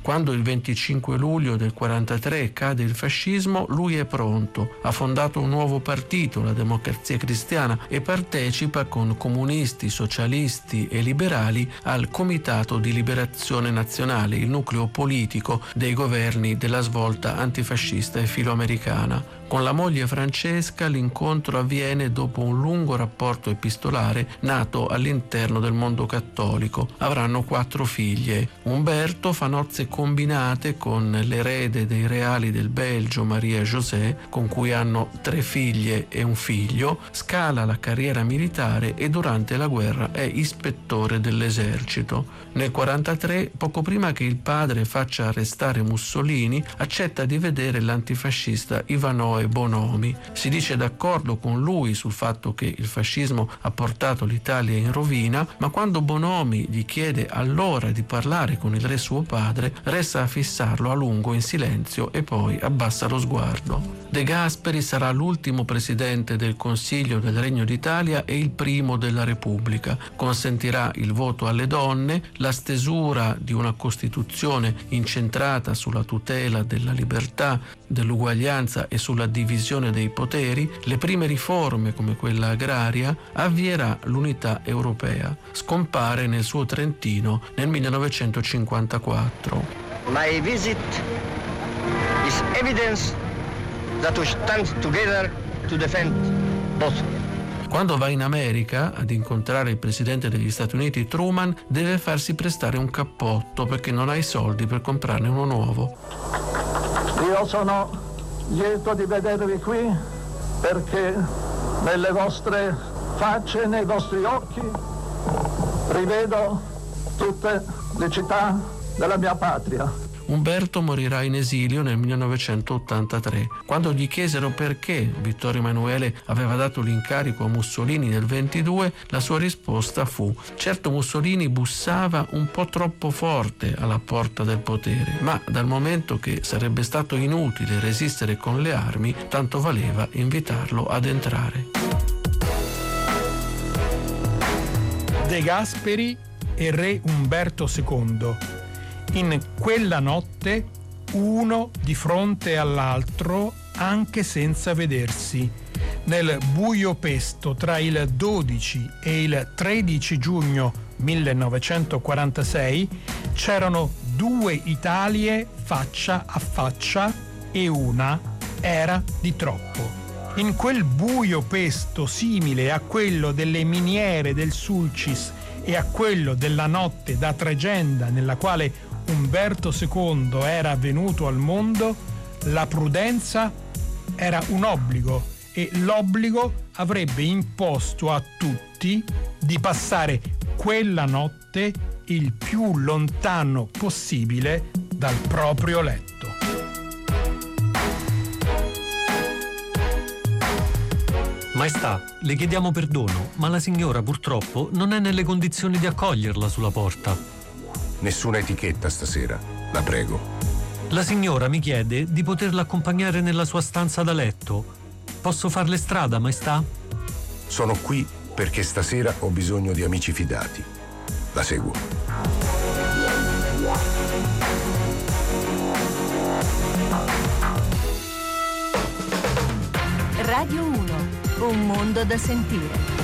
Quando il 25 luglio del 43 cade il fascismo, lui è pronto. Ha fondato un nuovo partito, la Democrazia Cristiana, e partecipa con comunisti, socialisti e liberali al Comitato di Liberazione Nazionale, il nucleo politico dei governi della svolta antifascista e filoamericana. Con la moglie Francesca l'incontro avviene dopo un lungo rapporto epistolare nato all'interno del mondo cattolico. Avranno 4 figlie. Umberto fa nozze combinate con l'erede dei reali del Belgio, Maria José, con cui hanno 3 figlie e un figlio, scala la carriera militare e durante la guerra è ispettore dell'esercito. Nel 1943, poco prima che il padre faccia arrestare Mussolini, accetta di vedere l'antifascista Ivanoe Bonomi. Si dice d'accordo con lui sul fatto che il fascismo ha portato l'Italia in rovina, ma quando Bonomi gli chiede allora di parlare con il re suo padre, resta a fissarlo a lungo in silenzio e poi abbassa lo sguardo. De Gasperi sarà l'ultimo presidente del Consiglio del Regno d'Italia e il primo della Repubblica. Consentirà il voto alle donne, la stesura di una Costituzione incentrata sulla tutela della libertà, dell'uguaglianza e sulla divisione dei poteri, le prime riforme come quella agraria, avvierà l'unità europea. Scompare nel suo Trentino nel 1954. My visit is evidence that we stand together to defend both. Quando va in America ad incontrare il presidente degli Stati Uniti Truman, deve farsi prestare un cappotto perché non ha i soldi per comprarne uno nuovo. Io sono lieto di vedervi qui perché nelle vostre facce, nei vostri occhi, rivedo tutte le città della mia patria. Umberto morirà in esilio nel 1983. Quando gli chiesero perché Vittorio Emanuele aveva dato l'incarico a Mussolini nel 22, la sua risposta fu: certo, Mussolini bussava un po' troppo forte alla porta del potere, ma dal momento che sarebbe stato inutile resistere con le armi, tanto valeva invitarlo ad entrare. De Gasperi e re Umberto II. In quella notte, uno di fronte all'altro, anche senza vedersi. Nel buio pesto tra il 12 e il 13 giugno 1946 c'erano 2 Italie faccia a faccia e una era di troppo. In quel buio pesto simile a quello delle miniere del Sulcis e a quello della notte da Tregenda nella quale Umberto II era venuto al mondo, la prudenza era un obbligo e l'obbligo avrebbe imposto a tutti di passare quella notte il più lontano possibile dal proprio letto. Maestà, le chiediamo perdono, ma la signora purtroppo non è nelle condizioni di accoglierla sulla porta. Nessuna etichetta stasera, la prego. La signora mi chiede di poterla accompagnare nella sua stanza da letto. Posso farle strada, maestà? Sono qui perché stasera ho bisogno di amici fidati. La seguo. Radio 1, un mondo da sentire.